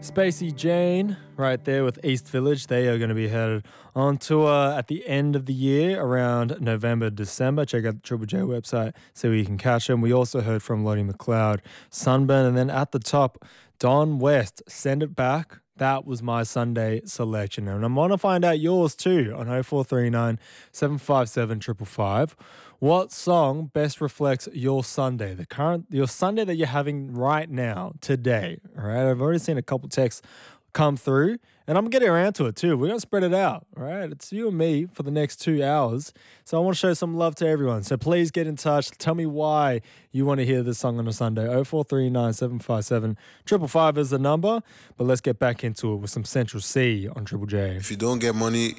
Spacey Jane right there with East Village. They are going to be headed on tour at the end of the year around November, December. Check out the Triple J website so you can catch them. We also heard from Lottie McLeod, Sunburn, and then at the top, Don West, Send It Back. That was my Sunday selection. And I want to find out yours too on 0439 757 555. What song best reflects your Sunday, your Sunday that you're having right now, today? All right, I've already seen a couple texts come through, and I'm getting around to it too. We're going to spread it out, all right? It's you and me for the next 2 hours. So I want to show some love to everyone. So please get in touch. Tell me why you want to hear this song on a Sunday. 0439 757 555 is the number. But let's get back into it with some Central C on Triple J. If you don't get money,